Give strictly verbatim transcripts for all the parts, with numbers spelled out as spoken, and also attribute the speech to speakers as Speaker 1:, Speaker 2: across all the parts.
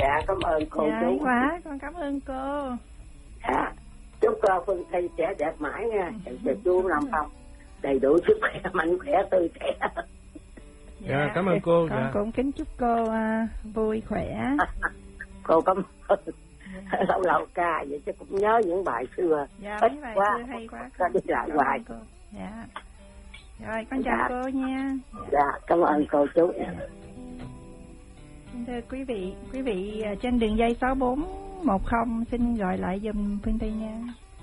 Speaker 1: Dạ, cảm ơn cô
Speaker 2: dạ,
Speaker 1: chú.
Speaker 2: quá, con cảm ơn cô.
Speaker 1: Dạ, chúc cô Phương Thi trẻ đẹp mãi nha. Chúc chú Lâm Phong đầy đủ sức khỏe, mạnh khỏe, tươi trẻ.
Speaker 3: Dạ, dạ cảm ơn cô.
Speaker 2: Con
Speaker 3: dạ.
Speaker 2: cũng kính chúc cô uh, vui khỏe.
Speaker 1: Cô cảm ơn. Lâu lâu ca vậy chứ cũng nhớ những bài xưa.
Speaker 2: Dạ,
Speaker 1: ít
Speaker 2: mấy bài
Speaker 1: quá,
Speaker 2: xưa hay quá.
Speaker 1: con đi lại hoài.
Speaker 2: Dạ. Rồi, con chào
Speaker 1: dạ.
Speaker 2: cô nha.
Speaker 1: Dạ, dạ cảm ơn cô chú. Dạ.
Speaker 2: Thưa quý vị, quý vị trên đường dây sáu bốn một không xin gọi lại giùm Phương Thi nha.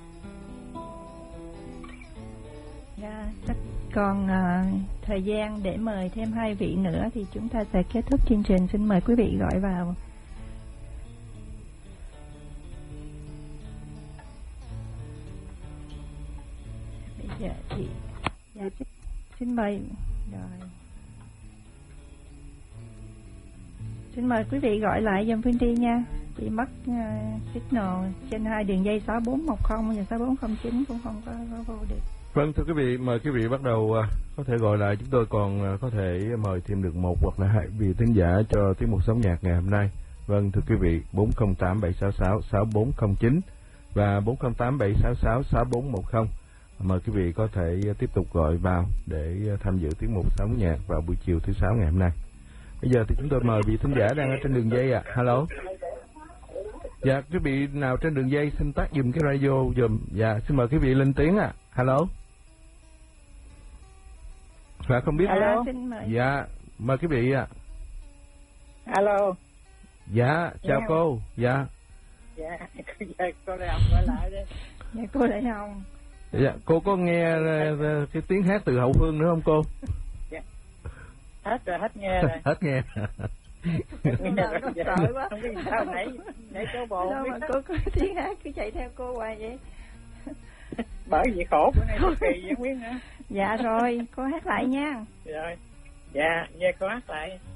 Speaker 2: Dạ, chắc còn uh, thời gian để mời thêm hai vị nữa thì chúng ta sẽ kết thúc chương trình. Xin mời quý vị gọi vào. Bây giờ thì dạ, xin mời rồi. Xin mời quý vị gọi lại giùm Phương Thi nha. Chị mất uh, signal trên hai đường dây sáu bốn một không và sáu bốn không chín cũng không có, có vô được.
Speaker 3: Vâng, thưa quý vị, mời quý vị bắt đầu uh, có thể gọi lại. Chúng tôi còn uh, có thể mời thêm được một hoặc là hai vị thính giả cho tiết mục sống nhạc ngày hôm nay. Vâng, thưa quý vị, bốn không tám bảy sáu sáu sáu bốn không chín và bốn không tám bảy sáu sáu sáu bốn một không. Mời quý vị có thể uh, tiếp tục gọi vào để uh, tham dự tiết mục sống nhạc vào buổi chiều thứ sáu ngày hôm nay. Bây giờ thì chúng tôi mời vị thính giả đang ở trên đường dây ạ. À. Hello. Dạ, quý vị nào trên đường dây xin tắt dùm cái radio dùm. Dạ, xin mời quý vị lên tiếng ạ. À. Hello. Dạ, không biết.
Speaker 2: Hello. Xin mời.
Speaker 3: Dạ, mời quý vị ạ.
Speaker 4: À. Alo.
Speaker 3: Dạ, chào yeah. cô. Dạ.
Speaker 4: Dạ, cô Đại Hồng gọi lại đi.
Speaker 2: Dạ, cô Đại Hồng.
Speaker 3: Dạ, cô có nghe cái tiếng hát từ hậu phương nữa không cô?
Speaker 4: Dạ. Hết rồi, hết nghe rồi.
Speaker 3: Hết nghe.
Speaker 4: Nghe rồi, dạ. Sợ quá. Không biết sao nãy nãy chỗ bộ.
Speaker 2: Sao mà cô có tiếng hát cứ chạy theo cô hoài vậy?
Speaker 4: Bởi vì khổ bữa nay cực kỳ vậy Quyến nữa.
Speaker 2: Dạ rồi, cô hát lại nha.
Speaker 4: Rồi. Dạ, nghe cô hát lại.